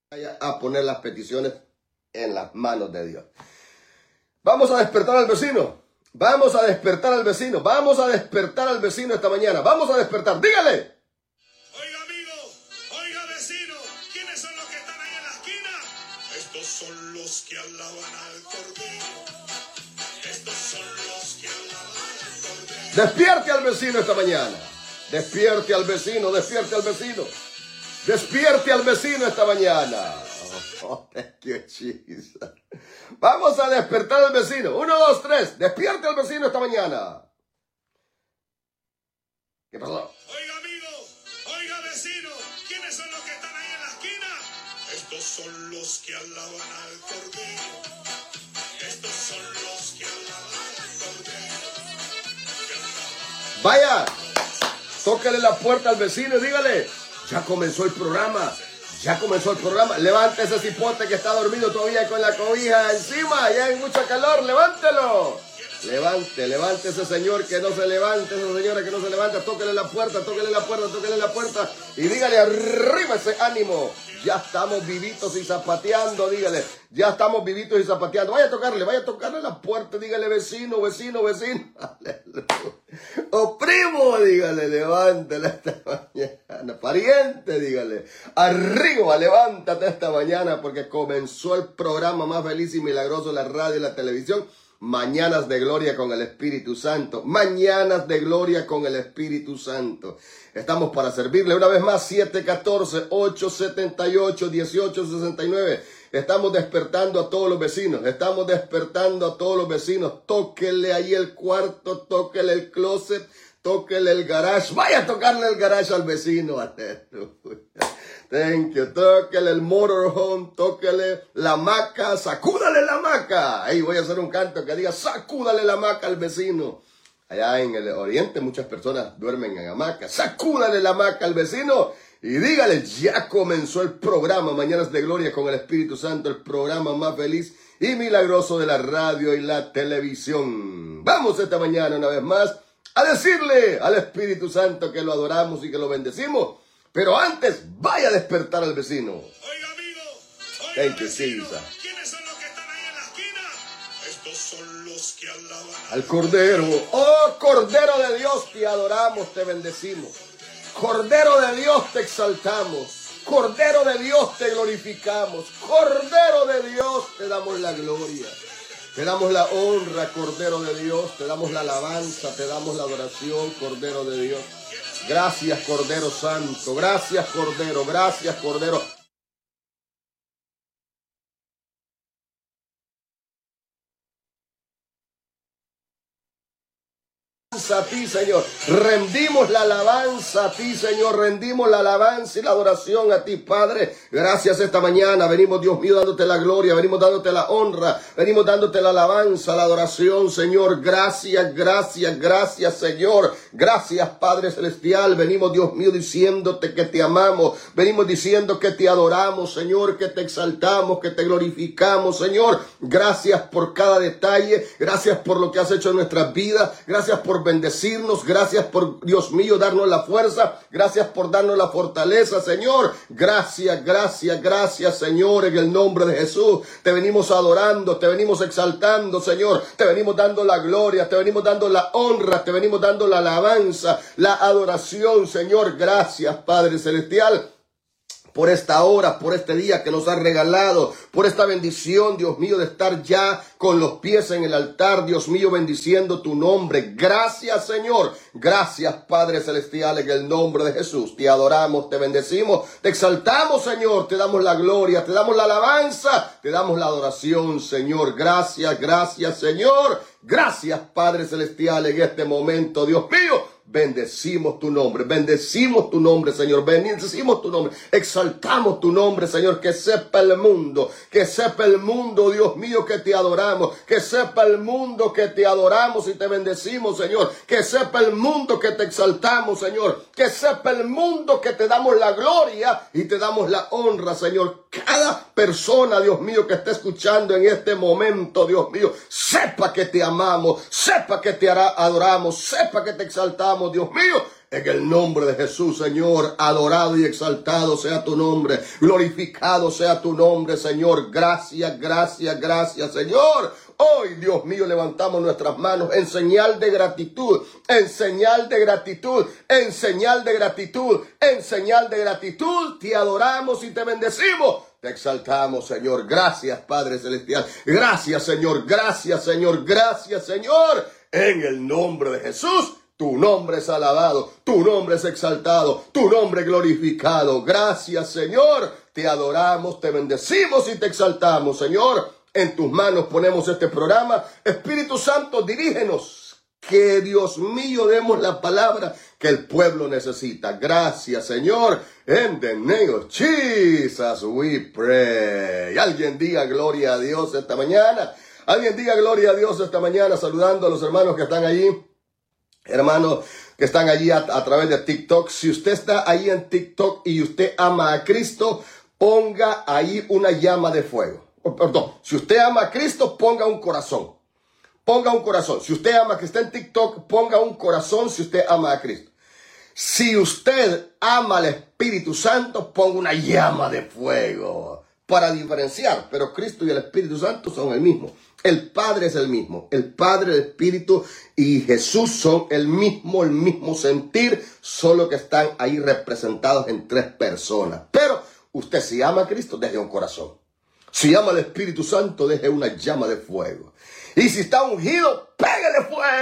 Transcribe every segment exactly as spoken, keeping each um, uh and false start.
Vaya a poner las peticiones en las manos de Dios. Vamos a despertar al vecino. Vamos a despertar al vecino. Vamos a despertar al vecino esta mañana. Vamos a despertar. Dígale. Oiga, amigo. Oiga, vecino. ¿Quiénes son los que están ahí en la esquina? Estos son los que alaban al Cordero. Estos son los que alaban al Cordero. Despierte al vecino esta mañana. Despierte al vecino. Despierte al vecino. Despierte al vecino esta mañana. Oh, thank you, Jesus. Vamos a despertar al vecino. Uno, dos, tres. Despierte al vecino esta mañana. ¿Qué pasó? Oiga, amigo. Oiga, vecino. ¿Quiénes son los que están ahí en la esquina? Estos son los que alaban al Cordero. Estos son los que alaban al Cordero. Vaya. Tóquele la puerta al vecino y dígale. Ya comenzó el programa. Ya comenzó el programa. Levante ese cipote que está dormido todavía con la cobija encima. Ya hay mucho calor. Levántelo. Levante, levante ese señor que no se levante. Esa señora que no se levanta. Tóquele la puerta, tóquele la puerta, tóquele la puerta. Y dígale arriba ese ánimo. Ya estamos vivitos y zapateando. Dígale. Ya estamos vivitos y zapateando. Vaya a tocarle, vaya a tocarle la puerta. Dígale vecino, vecino, vecino. Aleluya. O primo, dígale, levántela esta mañana. Pariente, dígale. Arriba, levántate esta mañana porque comenzó el programa más feliz y milagroso de la radio y la televisión. Mañanas de gloria con el Espíritu Santo. Mañanas de gloria con el Espíritu Santo. Estamos para servirle una vez más. siete uno cuatro, ocho siete ocho, uno ocho seis nueve. Estamos despertando a todos los vecinos. Estamos despertando a todos los vecinos. Tóquele ahí el cuarto. Tóquele el closet. Tóquele el garage. Vaya a tocarle el garage al vecino. Aleluya. Thank you. Tóquele el motorhome, tóquele la hamaca, sacúdale la hamaca. Ahí voy a hacer un canto que diga, sacúdale la hamaca al vecino. Allá en el oriente muchas personas duermen en hamaca. Sacúdale la hamaca al vecino y dígale, ya comenzó el programa Mañanas de Gloria con el Espíritu Santo, el programa más feliz y milagroso de la radio y la televisión. Vamos esta mañana una vez más a decirle al Espíritu Santo que lo adoramos y que lo bendecimos. Pero antes, vaya a despertar al vecino. Oiga, amigo. Oiga, Thank you, vecino. Jesus. ¿Quiénes son los que están ahí en la esquina? Estos son los que alaban Al Cordero. Oh, Cordero de Dios, te adoramos, te bendecimos. Cordero de Dios, te exaltamos. Cordero de Dios, te glorificamos. Cordero de Dios, te damos la gloria. Te damos la honra, Cordero de Dios. Te damos la alabanza, te damos la adoración, Cordero de Dios. Gracias, Cordero Santo. Gracias, Cordero. Gracias, Cordero. A ti, Señor. Rendimos la alabanza a ti, Señor. Rendimos la alabanza y la adoración a ti, Padre. Gracias esta mañana. Venimos, Dios mío, dándote la gloria. Venimos dándote la honra. Venimos dándote la alabanza, la adoración, Señor. Gracias, gracias, gracias, Señor. Gracias, Padre Celestial. Venimos, Dios mío, diciéndote que te amamos. Venimos diciendo que te adoramos, Señor, que te exaltamos, que te glorificamos, Señor. Gracias por cada detalle. Gracias por lo que has hecho en nuestras vidas. Gracias por bendecirnos, gracias por, Dios mío, darnos la fuerza, gracias por darnos la fortaleza, Señor, gracias, gracias, gracias, Señor, en el nombre de Jesús, te venimos adorando, te venimos exaltando, Señor, te venimos dando la gloria, te venimos dando la honra, te venimos dando la alabanza, la adoración, Señor, gracias, Padre Celestial, por esta hora, por este día que nos has regalado, por esta bendición, Dios mío, de estar ya con los pies en el altar, Dios mío, bendiciendo tu nombre. Gracias, Señor. Gracias, Padre Celestial, en el nombre de Jesús. Te adoramos, te bendecimos, te exaltamos, Señor. Te damos la gloria, te damos la alabanza, te damos la adoración, Señor. Gracias, gracias, Señor. Gracias, Padre Celestial, en este momento, Dios mío. Bendecimos tu nombre, bendecimos tu nombre, Señor, bendecimos tu nombre, exaltamos tu nombre, Señor, que sepa el mundo, que sepa el mundo, Dios mío, que te adoramos, que sepa el mundo que te adoramos y te bendecimos, Señor, que sepa el mundo que te exaltamos, Señor, que sepa el mundo que te damos la gloria y te damos la honra, Señor. Cada persona, Dios mío, que esté escuchando en este momento, Dios mío, sepa que te amamos, sepa que te adoramos, sepa que te exaltamos, Dios mío, En el nombre de Jesús, Señor, adorado y exaltado sea tu nombre. Glorificado sea tu nombre, Señor. Gracias, gracias, gracias, Señor. Hoy, Dios mío, levantamos nuestras manos en señal de gratitud, en señal de gratitud, en señal de gratitud, en señal de gratitud. Te adoramos y te bendecimos. Te exaltamos, Señor. Gracias, Padre Celestial. Gracias, Señor. Gracias, Señor. Gracias, Señor. En el nombre de Jesús. Tu nombre es alabado, tu nombre es exaltado, tu nombre glorificado. Gracias, Señor. Te adoramos, te bendecimos y te exaltamos, Señor. En tus manos ponemos este programa. Espíritu Santo, dirígenos. Que, Dios mío, demos la palabra que el pueblo necesita. Gracias, Señor. In the name of Jesus we pray. Alguien diga gloria a Dios esta mañana. Alguien diga gloria a Dios esta mañana, saludando a los hermanos que están allí. Hermanos que están allí a, a través de TikTok. Si usted está ahí en TikTok y usted ama a Cristo, ponga ahí una llama de fuego. Oh, perdón, si usted ama a Cristo, ponga un corazón. Ponga un corazón. Si usted ama que está en TikTok, ponga un corazón si usted ama a Cristo. Si usted ama al Espíritu Santo, ponga una llama de fuego. Para diferenciar, pero Cristo y el Espíritu Santo son el mismo. El Padre es el mismo. El Padre, el Espíritu y Jesús son el mismo, el mismo sentir, solo que están ahí representados en tres personas. Pero usted, si ama a Cristo, deje un corazón. Si ama al Espíritu Santo, deje una llama de fuego. Y si está ungido, pégale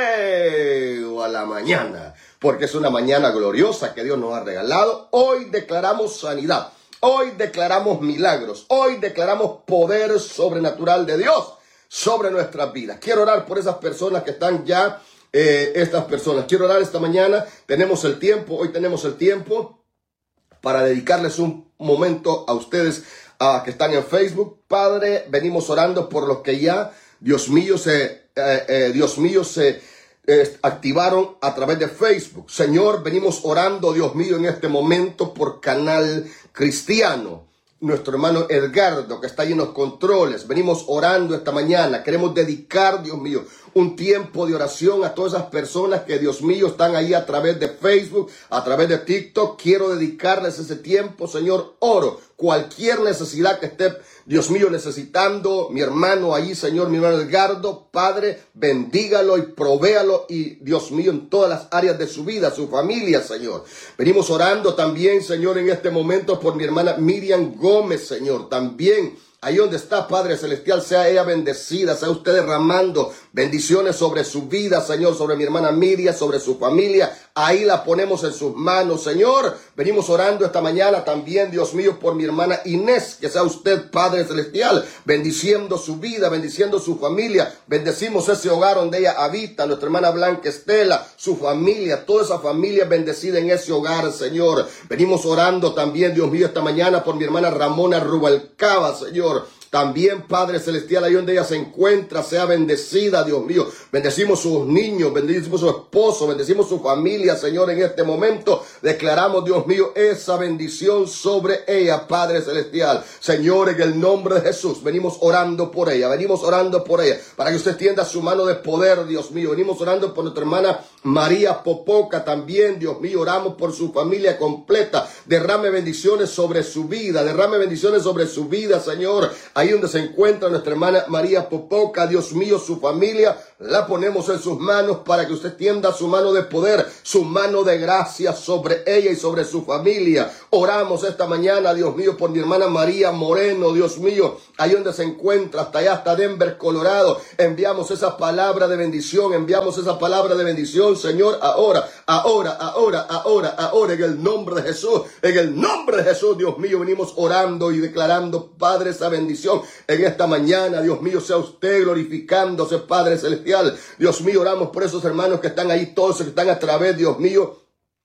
fuego a la mañana, porque es una mañana gloriosa que Dios nos ha regalado. Hoy declaramos sanidad. Hoy declaramos milagros. Hoy declaramos poder sobrenatural de Dios sobre nuestras vidas. Quiero orar por esas personas que están ya, eh, estas personas. Quiero orar esta mañana. Tenemos el tiempo, hoy tenemos el tiempo para dedicarles un momento a ustedes uh, que están en Facebook. Padre, venimos orando por los que ya, Dios mío, se, eh, eh, Dios mío, se eh, activaron a través de Facebook. Señor, venimos orando, Dios mío, en este momento por Canal Cristiano. Nuestro hermano Edgardo, que está ahí en los controles. Venimos orando esta mañana. Queremos dedicar, Dios mío, un tiempo de oración a todas esas personas que, Dios mío, están ahí a través de Facebook, a través de TikTok. Quiero dedicarles ese tiempo, Señor. Oro cualquier necesidad que esté, Dios mío, necesitando mi hermano ahí, Señor, mi hermano Edgardo. Padre, bendígalo y provéalo, y Dios mío, en todas las áreas de su vida, su familia, Señor. Venimos orando también, Señor, en este momento por mi hermana Miriam Gómez, Señor. También ahí donde está, Padre Celestial, sea ella bendecida, sea usted derramando bendiciones sobre su vida, Señor, sobre mi hermana Miriam, sobre su familia. Ahí la ponemos en sus manos, Señor. Venimos orando esta mañana también, Dios mío, por mi hermana Inés, que sea usted, Padre Celestial, bendiciendo su vida, bendiciendo su familia. Bendecimos ese hogar donde ella habita, nuestra hermana Blanca Estela, su familia, toda esa familia bendecida en ese hogar, Señor. Venimos orando también, Dios mío, esta mañana por mi hermana Ramona Rubalcaba, Señor. También, Padre Celestial, ahí donde ella se encuentra, sea bendecida, Dios mío. Bendecimos sus niños, bendecimos su esposo, bendecimos su familia, Señor, en este momento. Declaramos, Dios mío, esa bendición sobre ella, Padre Celestial. Señor, en el nombre de Jesús, venimos orando por ella, venimos orando por ella, para que usted extienda su mano de poder, Dios mío. Venimos orando por nuestra hermana María Popoca también, Dios mío. Oramos por su familia completa. Derrame bendiciones sobre su vida, derrame bendiciones sobre su vida, Señor. Ahí donde se encuentra nuestra hermana María Popoca, Dios mío, su familia, la ponemos en sus manos para que usted tienda su mano de poder, su mano de gracia sobre ella y sobre su familia. Oramos esta mañana, Dios mío, por mi hermana María Moreno, Dios mío, ahí donde se encuentra, hasta allá, hasta Denver, Colorado. Enviamos esa palabra de bendición, enviamos esa palabra de bendición, Señor, ahora, ahora, ahora, ahora, ahora, en el nombre de Jesús, en el nombre de Jesús, Dios mío, venimos orando y declarando, Padre, esa bendición en esta mañana. Dios mío, sea usted glorificándose, Padre Celestial. Dios mío, oramos por esos hermanos que están ahí, todos que están a través, Dios mío,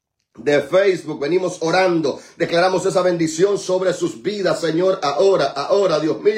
de Facebook. Venimos orando, declaramos esa bendición sobre sus vidas, Señor, ahora, ahora, Dios mío,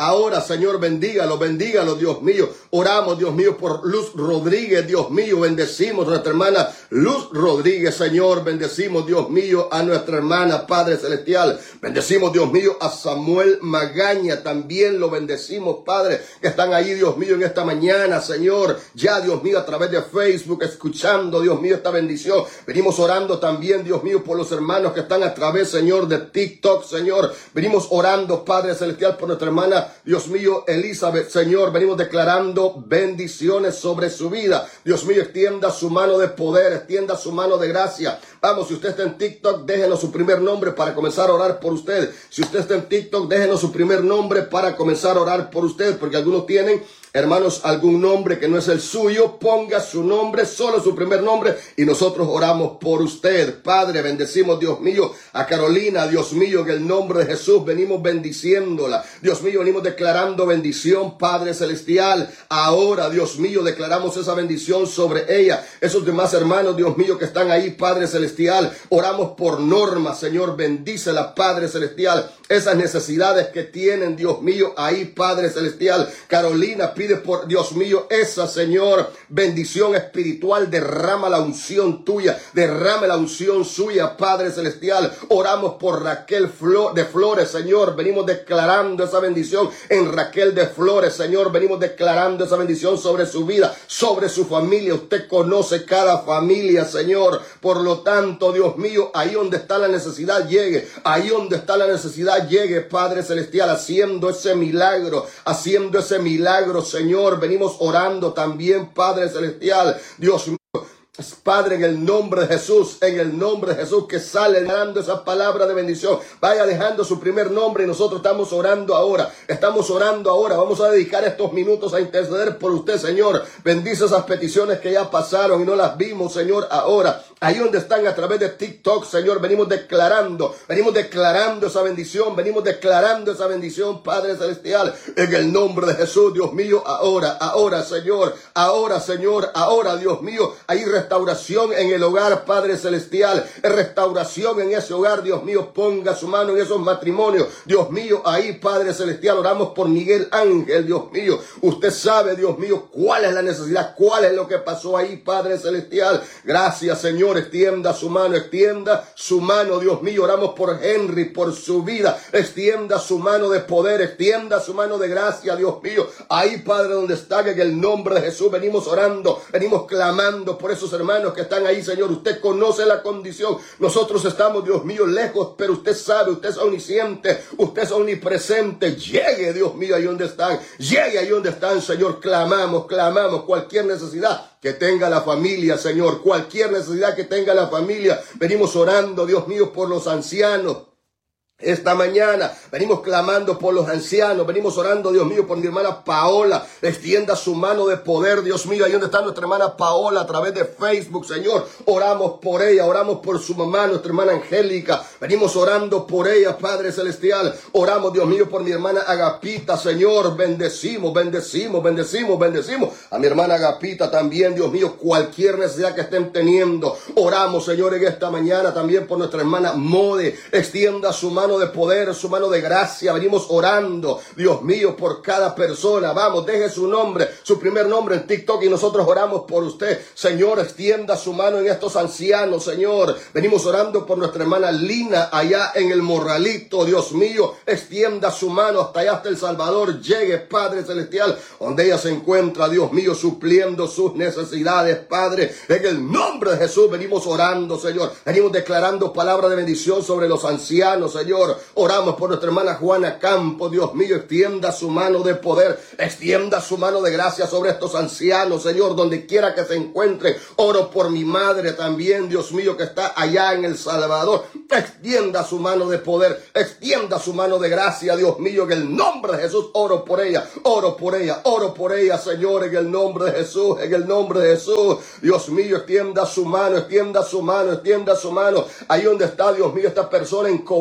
ahora, Señor, bendígalo, bendígalo, Dios mío. Oramos, Dios mío, por Luz Rodríguez, Dios mío, bendecimos a nuestra hermana Luz Rodríguez, Señor, bendecimos, Dios mío, a nuestra hermana, Padre Celestial. Bendecimos, Dios mío, a Samuel Magaña, también lo bendecimos, Padre, que están ahí, Dios mío, en esta mañana, Señor, ya, Dios mío, a través de Facebook, escuchando, Dios mío, esta bendición. Venimos orando también, Dios mío, por los hermanos que están a través, Señor, de TikTok, Señor. Venimos orando, Padre Celestial, por nuestra hermana, Dios mío, Elizabeth, Señor. Venimos declarando bendiciones sobre su vida. Dios mío, extienda su mano de poder, extienda su mano de gracia. Vamos, si usted está en TikTok, déjenos su primer nombre para comenzar a orar por usted. Si usted está en TikTok, déjenos su primer nombre para comenzar a orar por usted, porque algunos tienen, hermanos, algún nombre que no es el suyo. Ponga su nombre, solo su primer nombre, y nosotros oramos por usted. Padre, bendecimos, Dios mío, a Carolina, Dios mío, en el nombre de Jesús venimos bendiciéndola. Dios mío, venimos declarando bendición, Padre Celestial. Ahora, Dios mío, declaramos esa bendición sobre ella. Esos demás hermanos, Dios mío, que están ahí, Padre Celestial. Oramos por Norma, Señor, bendícela, Padre Celestial. Esas necesidades que tienen, Dios mío, ahí, Padre Celestial. Carolina pide por, Dios mío, esa, Señor, bendición espiritual. Derrama la unción tuya, derrama la unción suya, Padre Celestial. Oramos por Raquel Flo- de Flores, Señor. Venimos declarando esa bendición en Raquel de Flores, Señor. Venimos declarando esa bendición sobre su vida, sobre su familia. Usted conoce cada familia, Señor. Por lo tanto, Dios mío, ahí donde está la necesidad, llegue. Ahí donde está la necesidad, llegue, Padre Celestial, haciendo ese milagro, haciendo ese milagro, Señor. Venimos orando también, Padre Celestial, Dios mío. Padre, en el nombre de Jesús, en el nombre de Jesús, que sale dando esa palabra de bendición. Vaya dejando su primer nombre y nosotros estamos orando ahora. Estamos orando ahora. Vamos a dedicar estos minutos a interceder por usted, Señor. Bendice esas peticiones que ya pasaron y no las vimos, Señor, ahora. Ahí donde están a través de TikTok, Señor, venimos declarando, venimos declarando esa bendición, venimos declarando esa bendición, Padre Celestial, en el nombre de Jesús, Dios mío, ahora, ahora, Señor, ahora, Señor, ahora, Dios mío, hay restauración en el hogar, Padre Celestial, restauración en ese hogar, Dios mío, ponga su mano en esos matrimonios, Dios mío, ahí, Padre Celestial, oramos por Miguel Ángel, Dios mío, usted sabe, Dios mío, cuál es la necesidad, cuál es lo que pasó ahí, Padre Celestial, gracias, Señor. Extienda su mano, extienda su mano, Dios mío. Oramos por Henry, por su vida. Extienda su mano de poder, extienda su mano de gracia, Dios mío. Ahí, Padre, donde está, en el nombre de Jesús, venimos orando, venimos clamando por esos hermanos que están ahí, Señor. Usted conoce la condición. Nosotros estamos, Dios mío, lejos, pero usted sabe, usted es omnisciente, usted es omnipresente. Llegue, Dios mío, ahí donde están. Llegue ahí donde están, Señor. Clamamos, clamamos cualquier necesidad que tenga la familia, Señor, cualquier necesidad que tenga la familia. Venimos orando, Dios mío, por los ancianos. Esta mañana venimos clamando por los ancianos, venimos orando, Dios mío, por mi hermana Paola. Extienda su mano de poder, Dios mío, ahí donde está nuestra hermana Paola a través de Facebook, Señor. Oramos por ella, oramos por su mamá, nuestra hermana Angélica. Venimos orando por ella, Padre Celestial. Oramos, Dios mío, por mi hermana Agapita, Señor. Bendecimos, bendecimos, bendecimos, bendecimos a mi hermana Agapita también, Dios mío, cualquier necesidad que estén teniendo. Oramos, Señor, en esta mañana también por nuestra hermana Mode. Extienda su mano de poder, su mano de gracia. Venimos orando, Dios mío, por cada persona. Vamos, deje su nombre, su primer nombre en TikTok y nosotros oramos por usted. Señor, extienda su mano en estos ancianos, Señor. Venimos orando por nuestra hermana Lina allá en el Morralito, Dios mío. Extienda su mano hasta allá, hasta El Salvador. Llegue, Padre Celestial, donde ella se encuentra, Dios mío, supliendo sus necesidades, Padre. En el nombre de Jesús venimos orando, Señor. Venimos declarando palabra de bendición sobre los ancianos, Señor. Oramos por nuestra hermana Juana Campo, Dios mío, extienda su mano de poder, extienda su mano de gracia sobre estos ancianos, Señor, donde quiera que se encuentren. Oro por mi madre también, Dios mío, que está allá en El Salvador. Extienda su mano de poder, extienda su mano de gracia, Dios mío, en el nombre de Jesús. Oro por ella, oro por ella, oro por ella, Señor, en el nombre de Jesús, en el nombre de Jesús. Dios mío, extienda su mano, extienda su mano, extienda su mano. Ahí donde está, Dios mío, esta persona en Cobán, Guatemala.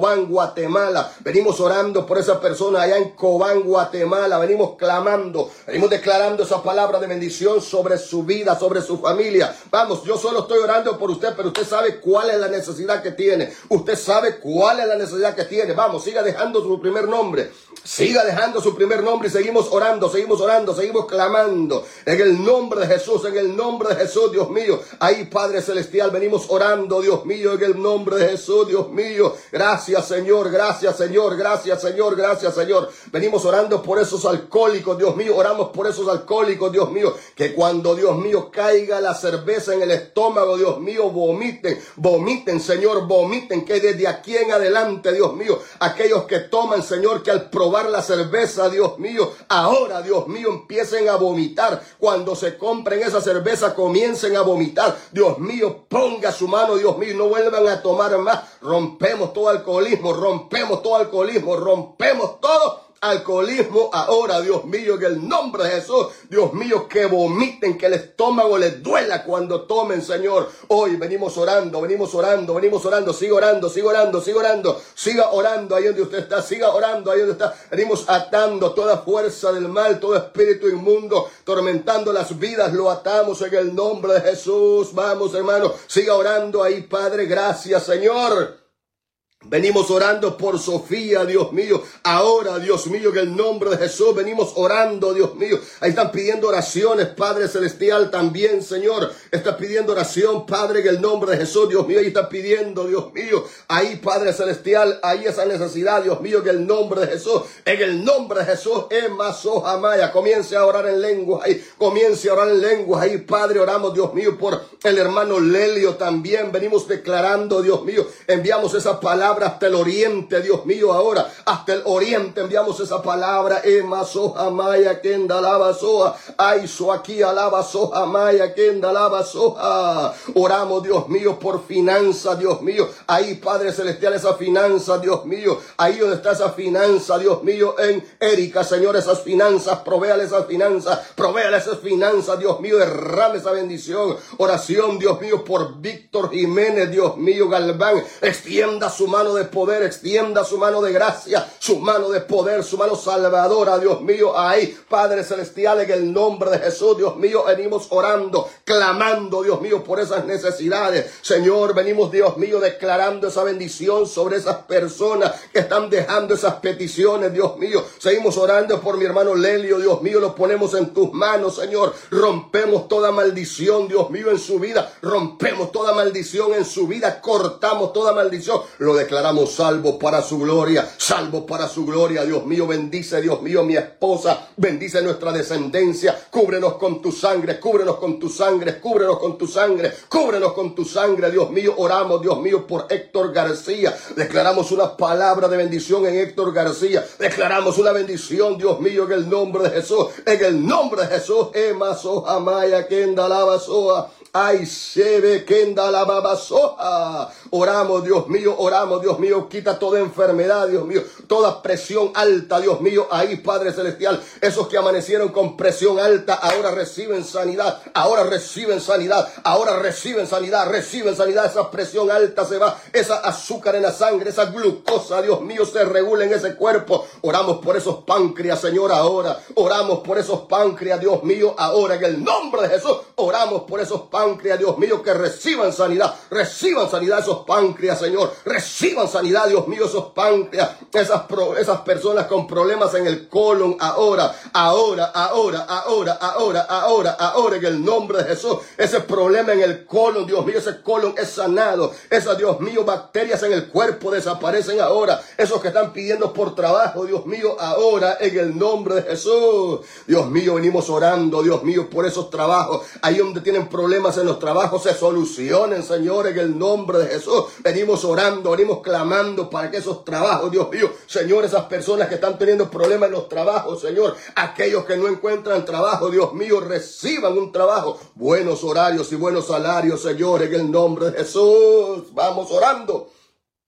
Guatemala. Venimos orando por esa persona allá en Cobán, Guatemala. Venimos clamando, venimos declarando esa palabra de bendición sobre su vida, sobre su familia. Vamos, yo solo estoy orando por usted, pero usted sabe cuál es la necesidad que tiene. Usted sabe cuál es la necesidad que tiene. Vamos, siga dejando su primer nombre. Siga dejando su primer nombre y seguimos orando, seguimos orando, seguimos clamando. En el nombre de Jesús, en el nombre de Jesús, Dios mío. Ahí, Padre Celestial, venimos orando, Dios mío, en el nombre de Jesús, Dios mío. Gracias, Señor, gracias, Señor, gracias, Señor, gracias, Señor. Venimos orando por esos alcohólicos, Dios mío. Oramos por esos alcohólicos, Dios mío. Que cuando, Dios mío, caiga la cerveza en el estómago, Dios mío, vomiten, vomiten, Señor, vomiten. Que desde aquí en adelante, Dios mío, aquellos que toman, Señor, que al probar la cerveza, Dios mío, ahora, Dios mío, empiecen a vomitar. Cuando se compren esa cerveza, comiencen a vomitar. Dios mío, ponga su mano, Dios mío, y no vuelvan a tomar más. Rompemos todo alcoholismo, rompemos todo alcoholismo, rompemos todo alcoholismo ahora, Dios mío, en el nombre de Jesús. Dios mío, que vomiten, que el estómago les duela cuando tomen, Señor. Hoy venimos orando, venimos orando, venimos orando. Siga orando, siga orando, siga orando. Siga orando ahí donde usted está, siga orando ahí donde está. Venimos atando toda fuerza del mal, todo espíritu inmundo, tormentando las vidas. Lo atamos en el nombre de Jesús. Vamos, hermano, siga orando ahí, Padre. Gracias, Señor. Venimos orando por Sofía, Dios mío. Ahora, Dios mío, en el nombre de Jesús, venimos orando, Dios mío. Ahí están pidiendo oraciones, Padre Celestial, también, Señor. Está pidiendo oración, Padre, en el nombre de Jesús, Dios mío. Ahí está pidiendo, Dios mío. Ahí, Padre Celestial, ahí esa necesidad, Dios mío, en el nombre de Jesús. En el nombre de Jesús, Emma Sohamaya. Comience a orar en lenguas ahí. Comience a orar en lenguas ahí, Padre. Oramos, Dios mío, por el hermano Lelio también. Venimos declarando, Dios mío. Enviamos esa palabra hasta el oriente, Dios mío, ahora hasta el oriente enviamos esa palabra. Ema soja maya kenda lava soja, ay so aquí alaba soja maya kenda lava soja. Oramos, Dios mío, por finanzas, Dios mío. Ahí, Padre Celestial, esa finanza, Dios mío. Ahí donde está esa finanza, Dios mío, en Erika, Señor, esas finanzas, provéale esas finanzas, provéale esas finanzas, Dios mío, derrame esa bendición. Oración, Dios mío, por Víctor Jiménez, Dios mío, Galván, extienda su mano de poder, extienda su mano de gracia, su mano de poder, su mano salvadora, Dios mío. Ahí, Padre Celestial, en el nombre de Jesús, Dios mío, venimos orando, clamando, Dios mío, por esas necesidades. Señor, venimos, Dios mío, declarando esa bendición sobre esas personas que están dejando esas peticiones, Dios mío. Seguimos orando por mi hermano Lelio, Dios mío, lo ponemos en tus manos, Señor. Rompemos toda maldición, Dios mío, en su vida. Rompemos toda maldición en su vida. Cortamos toda maldición. Lo declaramos salvo para su gloria, salvo para su gloria, Dios mío. Bendice, Dios mío, mi esposa, bendice nuestra descendencia, cúbrenos con tu sangre, cúbrenos con tu sangre, cúbrenos con tu sangre, cúbrenos con tu sangre, Dios mío. Oramos, Dios mío, por Héctor García, declaramos una palabra de bendición en Héctor García, declaramos una bendición, Dios mío, en el nombre de Jesús, en el nombre de Jesús. Ema soja maya kenda lava soja, ay sebe kenda lava soja. Oramos, Dios mío, oramos, Dios mío, quita toda enfermedad, Dios mío, toda presión alta, Dios mío. Ahí, Padre Celestial, esos que amanecieron con presión alta, ahora reciben sanidad, ahora reciben sanidad, ahora reciben sanidad, reciben sanidad. Esa presión alta se va, esa azúcar en la sangre, esa glucosa, Dios mío, se regula en ese cuerpo. Oramos por esos páncreas, Señor, ahora. Oramos por esos páncreas, Dios mío, ahora. En el nombre de Jesús, oramos por esos páncreas, Dios mío, que reciban sanidad, reciban sanidad esos páncreas, Señor, reciban sanidad, Dios mío, esos páncreas, esas, pro, esas personas con problemas en el colon, ahora, ahora, ahora, ahora, ahora, ahora, ahora, en el nombre de Jesús. Ese problema en el colon, Dios mío, ese colon es sanado. Esas, Dios mío, bacterias en el cuerpo desaparecen ahora. Esos que están pidiendo por trabajo, Dios mío, ahora, en el nombre de Jesús. Dios mío, venimos orando, Dios mío, por esos trabajos. Ahí donde tienen problemas en los trabajos, se solucionen, Señor, en el nombre de Jesús. Venimos orando, venimos clamando para que esos trabajos, Dios mío, Señor, esas personas que están teniendo problemas en los trabajos, Señor, aquellos que no encuentran trabajo, Dios mío, reciban un trabajo, buenos horarios y buenos salarios, Señor, en el nombre de Jesús. Vamos orando.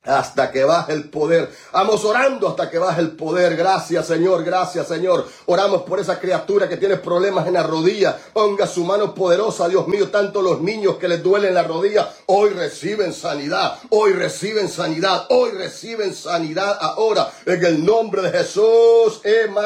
hasta que baje el poder. Vamos orando hasta que baje el poder. Gracias, Señor, gracias, Señor. Oramos por esa criatura que tiene problemas en la rodilla. Ponga su mano poderosa, Dios mío. Tanto los niños que les duelen la rodilla, hoy reciben sanidad. Hoy reciben sanidad. Hoy reciben sanidad ahora. En el nombre de Jesús.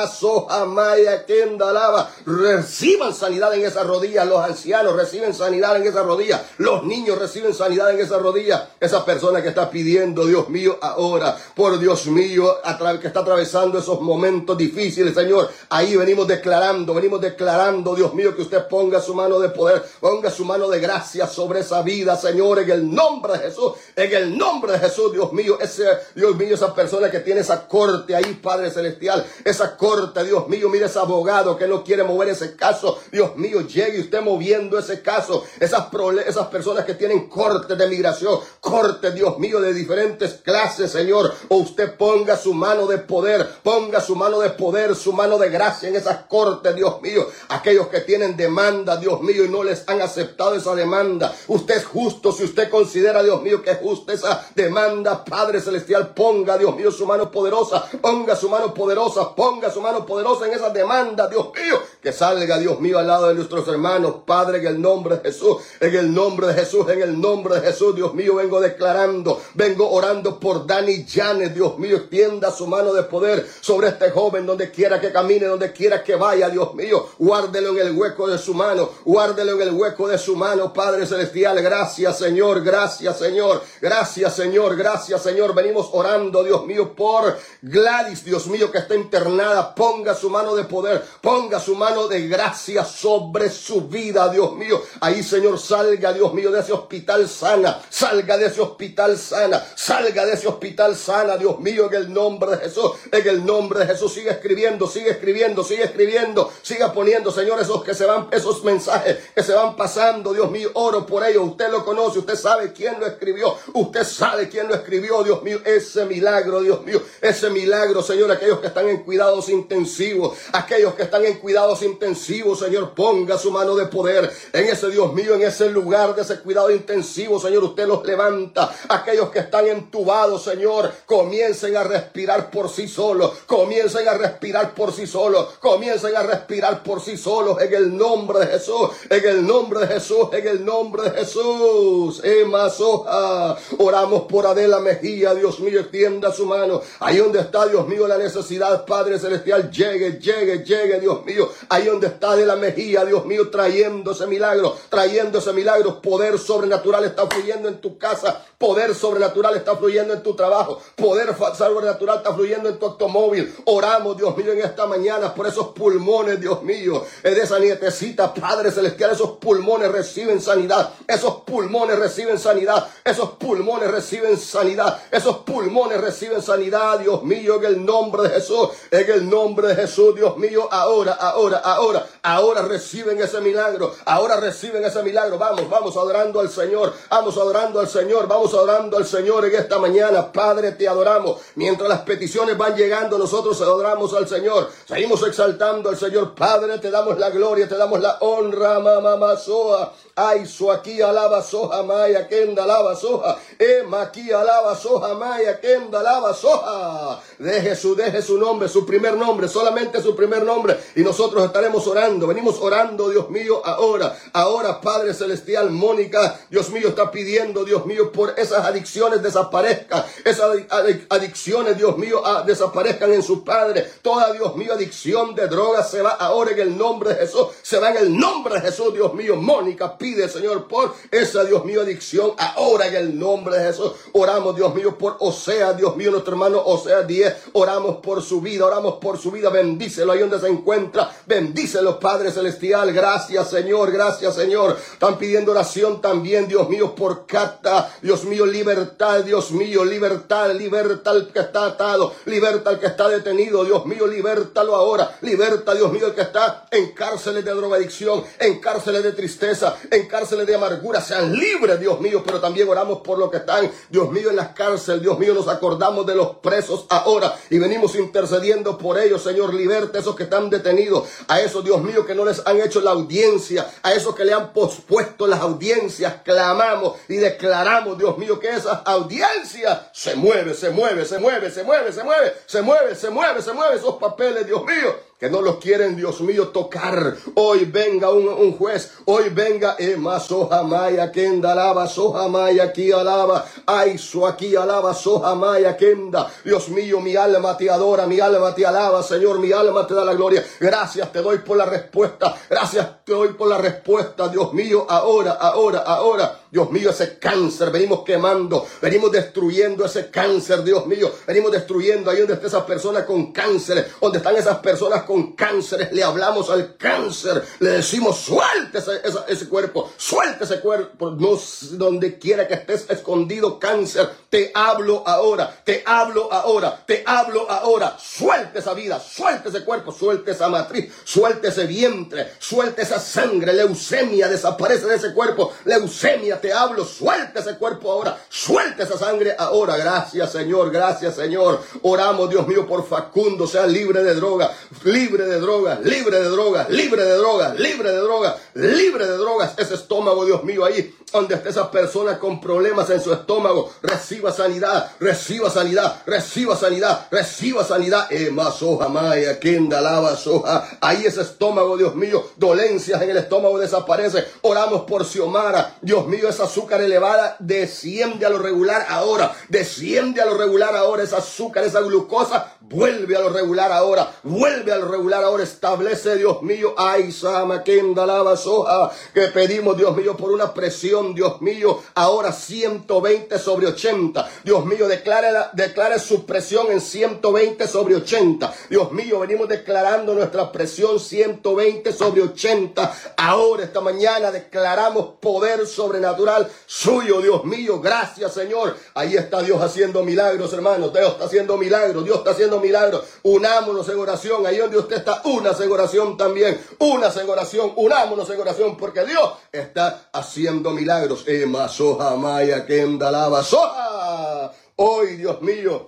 Emasohamaya Kendalaba. Reciban sanidad en esa rodilla. Los ancianos reciben sanidad en esa rodilla. Los niños reciben sanidad en esa rodilla. Esa persona que está pidiendo, Dios mío, ahora, por Dios mío, que está atravesando esos momentos difíciles, Señor, ahí venimos declarando, venimos declarando, Dios mío, que usted ponga su mano de poder, ponga su mano de gracia sobre esa vida, Señor, en el nombre de Jesús, en el nombre de Jesús, Dios mío, ese, Dios mío, esa persona que tiene esa corte ahí, Padre Celestial, esa corte, Dios mío, mire ese abogado que no quiere mover ese caso, Dios mío, llegue usted moviendo ese caso, esas, esas personas que tienen corte de migración, corte, Dios mío, de diferentes clases, Señor, o usted ponga su mano de poder, ponga su mano de poder, su mano de gracia en esas cortes, Dios mío, aquellos que tienen demanda, Dios mío, y no les han aceptado esa demanda, usted es justo, si usted considera, Dios mío, que es justa esa demanda, Padre Celestial, ponga, Dios mío, su mano poderosa, ponga su mano poderosa, ponga su mano poderosa en esa demanda, Dios mío, que salga, Dios mío, al lado de nuestros hermanos, Padre, en el nombre de Jesús, en el nombre de Jesús, en el nombre de Jesús, Dios mío, vengo declarando, vengo orando por Dani Llanes, Dios mío, extienda su mano de poder sobre este joven, donde quiera que camine, donde quiera que vaya, Dios mío, guárdelo en el hueco de su mano, guárdelo en el hueco de su mano, Padre Celestial, gracias, Señor, gracias, Señor, gracias, Señor, gracias, Señor, venimos orando, Dios mío, por Gladys, Dios mío, que está internada, ponga su mano de poder, ponga su mano de gracia sobre su vida, Dios mío, ahí, Señor, salga, Dios mío, de ese hospital sana, salga de ese hospital sana, salga de ese hospital sana, Dios mío, en el nombre de Jesús, en el nombre de Jesús, sigue escribiendo, sigue escribiendo, sigue escribiendo, siga poniendo, Señor, esos que se van, esos mensajes que se van pasando, Dios mío, oro por ellos, usted lo conoce, usted sabe quién lo escribió, usted sabe quién lo escribió, Dios mío, ese milagro, Dios mío, ese milagro, Señor, aquellos que están en cuidados intensivos, aquellos que están en cuidados intensivos, Señor, ponga su mano de poder en ese, Dios mío, en ese lugar de ese cuidado intensivo, Señor, usted los levanta, aquellos que están entubados, Señor, comiencen a respirar por sí solos, comiencen a respirar por sí solos, comiencen a respirar por sí solos, en el nombre de Jesús, en el nombre de Jesús, en el nombre de Jesús, Emasoja, oramos por Adela Mejía, Dios mío, extienda su mano, ahí donde está, Dios mío, la necesidad, Padre Celestial, llegue, llegue, llegue, Dios mío, ahí donde está Adela Mejía, Dios mío, trayendo ese milagro, trayendo ese milagro, poder sobrenatural está fluyendo en tu casa, poder sobrenatural está fluyendo en tu trabajo, poder sobrenatural está fluyendo en tu automóvil, oramos, Dios mío, en esta mañana por esos pulmones, Dios mío, de esa nietecita, Padre Celestial, esos pulmones reciben sanidad, esos pulmones reciben sanidad, esos pulmones reciben sanidad, esos pulmones reciben sanidad, Dios mío, en el nombre de Jesús, en el nombre de Jesús, Dios mío, ahora, ahora, ahora, ahora reciben ese milagro, ahora reciben ese milagro, vamos, vamos adorando al Señor, vamos adorando al Señor, vamos adorando al Señor en esta mañana, Padre, te adoramos, mientras las peticiones van llegando, nosotros adoramos al Señor, seguimos exaltando al Señor, Padre, te damos la gloria, te damos la honra, mamá soa, ay, su aquí alaba soja, maya, kenda alaba soja, ema aquí alaba soja, maya, kenda alaba soja, deje su, deje su nombre, su primer nombre, solamente su primer nombre, y nosotros estaremos orando, venimos orando, Dios mío, ahora, ahora, Padre Celestial, Mónica, Dios mío, está pidiendo, Dios mío, por esas adicciones desaparezcan, esas adicciones, Dios mío, desaparezcan en su padre, toda, Dios mío, adicción de drogas se va ahora en el nombre de Jesús, se va en el nombre de Jesús, Dios mío, Mónica pide, Señor, por esa, Dios mío, adicción ahora en el nombre de Jesús, oramos, Dios mío, por Osea, Dios mío, nuestro hermano Osea diez, oramos por su vida, oramos por su vida, bendícelo ahí donde se encuentra, bendícelo, Padre Celestial, gracias, Señor, gracias, Señor, están pidiendo oración también, Dios mío, por Cata, Dios mío, libertad, Dios mío, libertad, libertad al que está atado, libertad al que está detenido, Dios mío, libértalo ahora, liberta, Dios mío, el que está en cárceles de drogadicción, en cárceles de tristeza, en cárceles de amargura sean libres, Dios mío, pero también oramos por los que están, Dios mío, en las cárceles. Dios mío, nos acordamos de los presos ahora y venimos intercediendo por ellos. Señor, liberte a esos que están detenidos, a esos, Dios mío, que no les han hecho la audiencia, a esos que le han pospuesto las audiencias. Clamamos y declaramos, Dios mío, que esas audiencias se mueve, se mueve, se mueve, se mueve, se mueve, se mueve, se mueve, se mueve esos papeles, Dios mío, que no los quieren, Dios mío, tocar. Hoy venga un, un juez, hoy venga Ema Sohamaya Kenda alaba, Sohamaya aquí alaba, Aiso aquí alaba, Sohamaya Kenda. Dios mío, mi alma te adora, mi alma te alaba, Señor, mi alma te da la gloria. Gracias te doy por la respuesta, gracias te doy por la respuesta, Dios mío, ahora, ahora, ahora. Dios mío, ese cáncer, venimos quemando, venimos destruyendo ese cáncer, Dios mío, venimos destruyendo ahí donde están esas personas con cáncer, donde están esas personas con cánceres, le hablamos al cáncer, le decimos, suelte ese, ese, ese cuerpo, suelte ese cuerpo, no, donde quiera que estés escondido, cáncer, te hablo ahora, te hablo ahora, te hablo ahora, suelte esa vida, suelte ese cuerpo, suelte esa matriz, suelte ese vientre, suelte esa sangre, leucemia, desaparece de ese cuerpo, leucemia, te hablo, suelta ese cuerpo ahora, suelta esa sangre ahora. Gracias, Señor, gracias, Señor. Oramos, Dios mío, por Facundo, sea libre de droga, libre de drogas, libre de drogas, libre de drogas, libre de drogas, libre de drogas. Ese estómago, Dios mío, ahí donde esté esa persona con problemas en su estómago, reciba sanidad, reciba sanidad, reciba sanidad, reciba sanidad. Ema soja maya, kenda lava soja. Ahí ese estómago, Dios mío, dolencias en el estómago desaparece. Oramos por Xiomara, Dios mío, esa azúcar elevada desciende a lo regular ahora, desciende a lo regular ahora, esa azúcar, esa glucosa, vuelve a lo regular ahora, vuelve a lo regular ahora, establece, Dios mío, ay, sama, kenda lava soja, que pedimos, Dios mío, por una presión, Dios mío, ahora ciento veinte sobre ochenta. Dios mío, declare, declare su presión en ciento veinte sobre ochenta. Dios mío, venimos declarando nuestra presión ciento veinte sobre ochenta. Ahora, esta mañana, declaramos poder sobrenatural suyo, Dios mío. Gracias, Señor. Ahí está Dios haciendo milagros, hermanos. Dios está haciendo milagros. Dios está haciendo milagros. Unámonos en oración. Ahí donde usted está, únase en oración también. Únase en oración. Unámonos en oración porque Dios está haciendo milagros. Ema soja maya kenda lava soja. Hoy, Dios mío,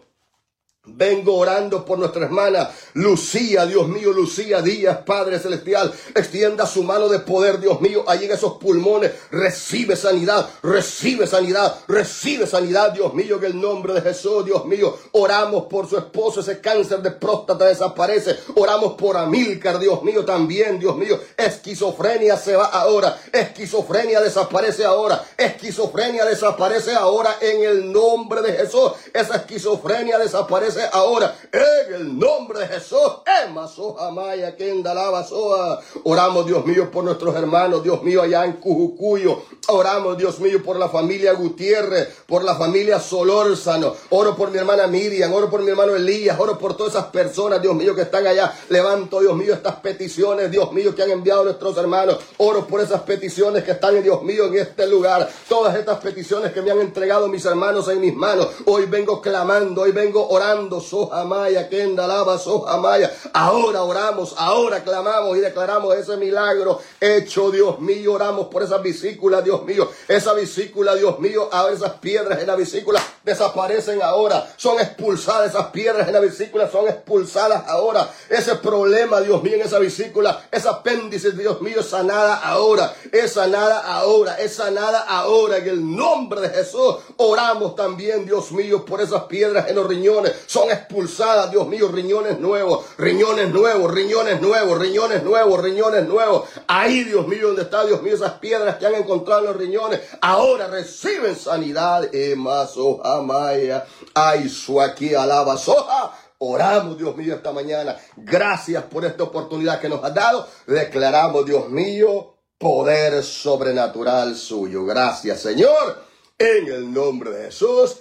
vengo orando por nuestra hermana Lucía, Dios mío, Lucía Díaz, Padre Celestial, extienda su mano de poder, Dios mío, allí en esos pulmones, recibe sanidad, recibe sanidad, recibe sanidad, Dios mío, en el nombre de Jesús, Dios mío, oramos por su esposo, ese cáncer de próstata desaparece, oramos por Amílcar, Dios mío, también, Dios mío, esquizofrenia se va ahora, esquizofrenia desaparece ahora, esquizofrenia desaparece ahora en el nombre de Jesús, esa esquizofrenia desaparece ahora en el nombre de Jesús. Ema soja maya kenda lava soja. Oramos, Dios mío, por nuestros hermanos, Dios mío, allá en Cujucuyo. Oramos, Dios mío, por la familia Gutiérrez, por la familia Solórzano. Oro por mi hermana Miriam, oro por mi hermano Elías, oro por todas esas personas, Dios mío, que están allá. Levanto, Dios mío, estas peticiones, Dios mío, que han enviado nuestros hermanos. Oro por esas peticiones que están, Dios mío, en este lugar. Todas estas peticiones que me han entregado mis hermanos en mis manos. Hoy vengo clamando, hoy vengo orando. Soja maya kenda lava soja maya. Ahora oramos, ahora clamamos y declaramos ese milagro hecho, Dios mío. Oramos por esas vesículas, Dios mío, esa vesícula, Dios mío, ahora esas piedras en la vesícula desaparecen ahora, son expulsadas, esas piedras en la vesícula son expulsadas ahora, ese problema, Dios mío, en esa vesícula, ese apéndice, Dios mío, es sanada ahora, es sanada ahora, es sanada ahora, en el nombre de Jesús. Oramos también, Dios mío, por esas piedras en los riñones, son expulsadas, Dios mío, riñones nuevos, riñones nuevos, riñones nuevos, riñones nuevos, riñones nuevos. Ahí, Dios mío, donde está, Dios mío, esas piedras que han encontrado en los riñones, ahora reciben sanidad. Ema soja maya, ay, su aquí alaba soja. Oramos, Dios mío, esta mañana. Gracias por esta oportunidad que nos has dado. Declaramos, Dios mío, poder sobrenatural suyo. Gracias, Señor, en el nombre de Jesús.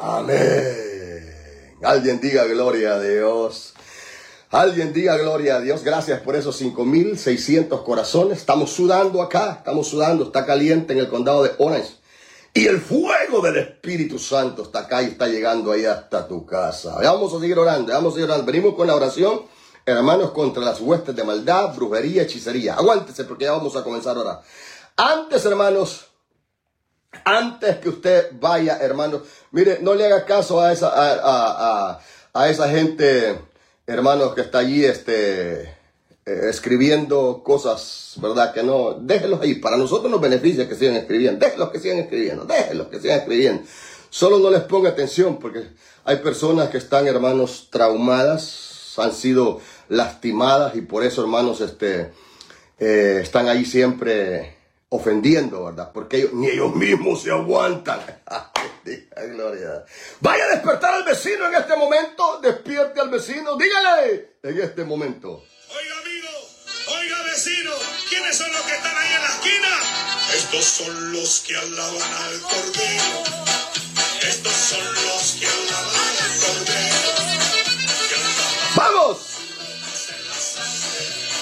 Amén. Alguien diga gloria a Dios. Alguien diga gloria a Dios. Gracias por esos cinco mil seiscientos corazones. Estamos sudando acá. Estamos sudando. Está caliente en el condado de Orange. Y el fuego del Espíritu Santo está acá y está llegando ahí hasta tu casa. Vamos a seguir orando. Vamos a seguir orando. Venimos con la oración, hermanos, contra las huestes de maldad, brujería, hechicería. Aguántese porque ya vamos a comenzar a orar. Antes, hermanos, antes que usted vaya, hermanos, mire, no le haga caso a esa, a, a, a, a esa gente, hermanos, que está allí, este, eh, escribiendo cosas, ¿verdad? Que no, déjenlos ahí. Para nosotros nos beneficia que sigan escribiendo. Déjenlos que sigan escribiendo, déjenlos que sigan escribiendo. Solo no les ponga atención, porque hay personas que están, hermanos, traumadas, han sido lastimadas y por eso, hermanos, este, eh, están ahí siempre ofendiendo, ¿verdad? Porque ellos, ni ellos mismos se aguantan. Gloria. Vaya a despertar al vecino en este momento. Despierte al vecino. Dígale en este momento. Oiga, amigo. Oiga, vecino. ¿Quiénes son los que están ahí en la esquina? Estos son los que alaban al Cordero. Estos son los que alaban al Cordero. Que alaban ¡Vamos!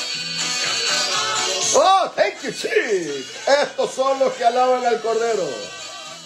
que alaban los Oh, thank you, chief. Estos son los que alaban al Cordero.